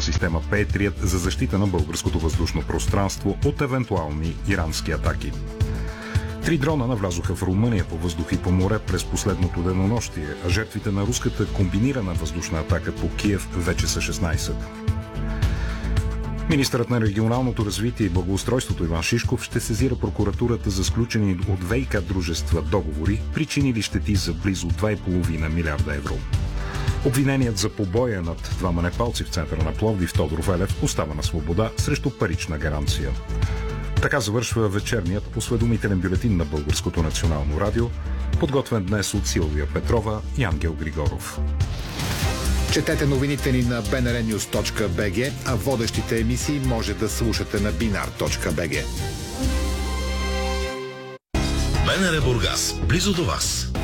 система Петрият за защита на българското въздушно пространство от евентуални ирански атаки. 3 дрона навлязоха в Румъния по въздух и по море през последното денонощие, а жертвите на руската комбинирана въздушна атака по Киев вече са 16. Министърът на регионалното развитие и благоустройството Иван Шишков ще сезира прокуратурата за сключени от ВиК дружества договори, причинили щети за близо 2,5 милиарда евро. Обвиненият за побоя над 2 непалци в центъра на Пловдив Тодор Велев остава на свобода срещу парична гаранция. Така завършва вечерният осведомителен бюлетин на Българското национално радио, подготвен днес от Силвия Петрова и Ангел Григоров. Четете новините ни на bnrnews.bg, а водещите емисии може да слушате на binar.bg. БНР Бургас, близо до вас.